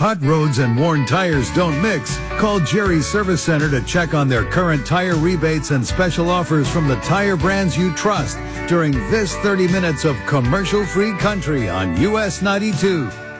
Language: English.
hot roads and worn tires don't mix, call Jerry's Service Center to check on their current tire rebates and special offers from the tire brands you trust during this 30 minutes of commercial-free country on US 92.